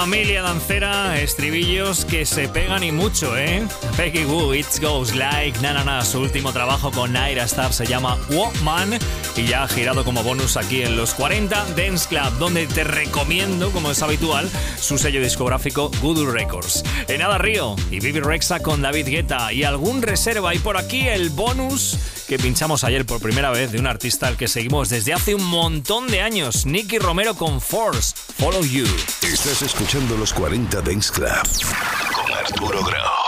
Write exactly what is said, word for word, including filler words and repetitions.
Familia dancera, estribillos que se pegan y mucho, ¿eh? Peggy Gou, It Goes Like, na na na, su último trabajo con Naira Star se llama Woman y ya ha girado como bonus aquí en los cuarenta Dance Club, donde te recomiendo, como es habitual, su sello discográfico Voodoo Records. En Ada Río y Bibi Rexha con David Guetta y algún reserva, y por aquí el bonus que pinchamos ayer por primera vez de un artista al que seguimos desde hace un montón de años, Nicky Romero con Force, Follow You. Estás escuchando los cuarenta Dance Club con Arturo Grau.